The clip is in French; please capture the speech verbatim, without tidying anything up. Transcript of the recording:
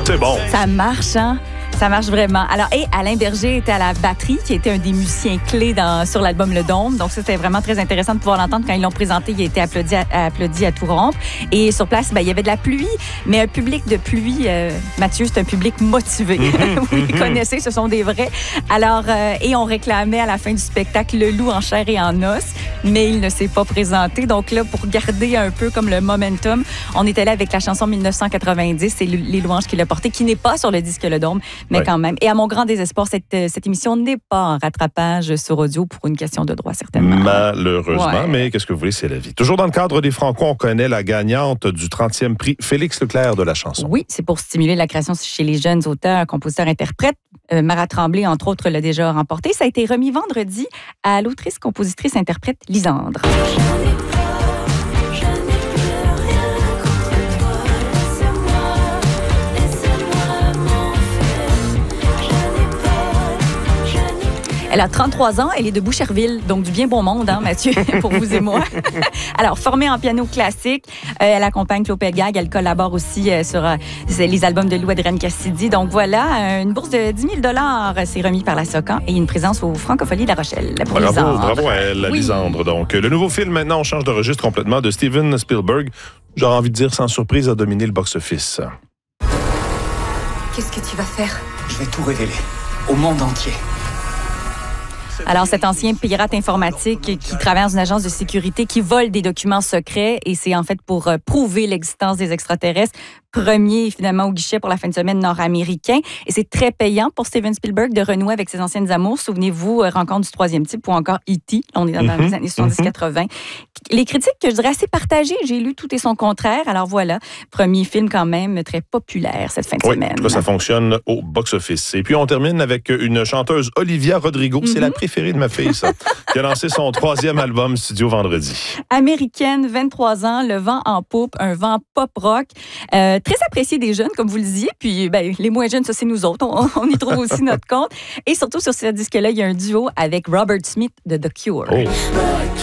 C'est bon. Ça marche, hein? Ça marche vraiment. Alors, et Alain Berger était à la batterie, qui était un des musiciens clés dans, sur l'album Le Dôme. Donc, ça, c'était vraiment très intéressant de pouvoir l'entendre. Quand ils l'ont présenté, il a été applaudi à, applaudi à tout rompre. Et sur place, ben, il y avait de la pluie, mais un public de pluie, euh, Mathieu, c'est un public motivé. Mm-hmm. Vous les connaissez, ce sont des vrais. Alors, euh, et on réclamait à la fin du spectacle le loup en chair et en os, mais il ne s'est pas présenté. Donc là, pour garder un peu comme le momentum, on était là avec la chanson dix-neuf cent quatre-vingt-dix, c'est Les Louanges qui l'a porté, qui n'est pas sur le disque Le Dôme, mais ouais. quand même. Et à mon grand désespoir, cette, cette émission n'est pas en rattrapage sur audio pour une question de droit, certainement. Malheureusement, ouais. mais qu'est-ce que vous voulez, c'est la vie. Toujours dans le cadre des Franco, on connaît la gagnante du trentième prix, Félix Leclerc de la chanson. Oui, c'est pour stimuler la création chez les jeunes auteurs, compositeurs, interprètes. Euh, Mara Tremblay, entre autres, l'a déjà remporté. Ça a été remis vendredi à l'autrice, compositrice, interprète Lisandre. Elle a trente-trois ans, elle est de Boucherville, donc du bien bon monde, hein, Mathieu, pour vous et moi. Alors, formée en piano classique, euh, elle accompagne Claude Pelgag, elle collabore aussi euh, sur euh, les albums de Lou Adrienne-Cassidy. Donc voilà, une bourse de dix mille dollars s'est remise par la SOCAN et une présence au Francophonie de La Rochelle. Pour bravo, Lisandre. bravo à elle, oui. Lisandre. Donc, le nouveau film, maintenant, on change de registre complètement, de Steven Spielberg. J'aurais envie de dire, sans surprise, a dominé le box-office. Qu'est-ce que tu vas faire? Je vais tout révéler, au monde entier. Alors, cet ancien pirate informatique qui travaille dans une agence de sécurité qui vole des documents secrets et c'est en fait pour prouver l'existence des extraterrestres. Premier, finalement, au guichet pour la fin de semaine nord-américain. Et c'est très payant pour Steven Spielberg de renouer avec ses anciennes amours. Souvenez-vous, Rencontre du troisième type ou encore E T On est dans, dans les années soixante-dix quatre-vingt. Les critiques, que je dirais, assez partagées. J'ai lu tout et son contraire. Alors voilà, premier film quand même très populaire cette fin de oui, semaine. En tout cas, ça fonctionne au box-office. Et puis, on termine avec une chanteuse, Olivia Rodrigo. Mm-hmm. C'est la préférée de ma fille, ça, qui a lancé son troisième album studio vendredi. Américaine, vingt-trois ans, le vent en poupe, un vent pop-rock. Euh, très apprécié des jeunes, comme vous le disiez. Puis, ben, les moins jeunes, ça, c'est nous autres. On, on y trouve aussi notre compte. Et surtout, sur ce disque-là, il y a un duo avec Robert Smith de The Cure. Oh.